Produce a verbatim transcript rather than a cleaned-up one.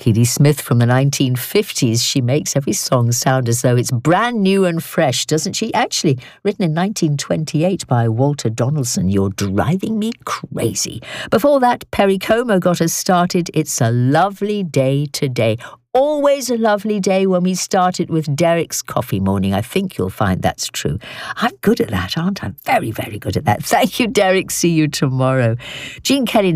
Keely Smith from the nineteen fifties. She makes every song sound as though it's brand new and fresh, doesn't she? Actually, written in nineteen twenty-eight by Walter Donaldson. You're driving me crazy. Before that, Perry Como got us started. It's a lovely day today. Always a lovely day when we start it with Derek's Coffee Morning. I think you'll find that's true. I'm good at that, aren't I? Very, very good at that. Thank you, Derek. See you tomorrow. Gene Kelly